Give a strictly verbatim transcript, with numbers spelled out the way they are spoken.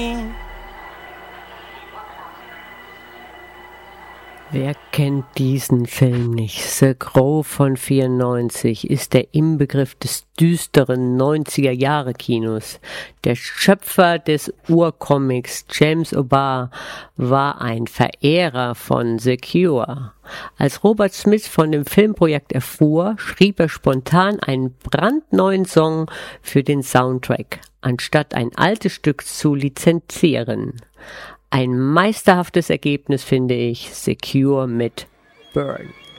Wer kennt diesen Film nicht? The Crow von vierundneunzig ist der Inbegriff des düsteren neunziger-Jahre-Kinos. Der Schöpfer des Urcomics, James O'Barr, war ein Verehrer von The Cure. Als Robert Smith von dem Filmprojekt erfuhr, schrieb er spontan einen brandneuen Song für den Soundtrack, anstatt ein altes Stück zu lizenzieren. Ein meisterhaftes Ergebnis finde ich, The Cure mit Burn.